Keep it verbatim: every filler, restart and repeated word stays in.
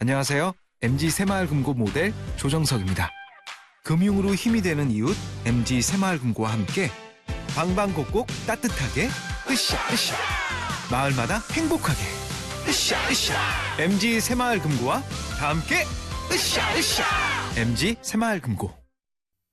안녕하세요. 엠지 새마을금고 모델 조정석입니다. 금융으로 힘이 되는 이웃 엠지 새마을금고와 함께 방방곡곡 따뜻하게 으쌰 으쌰 마을마다 행복하게 으쌰 으쌰 엠지 새마을금고와 다 함께 으쌰 으쌰 엠지 새마을금고.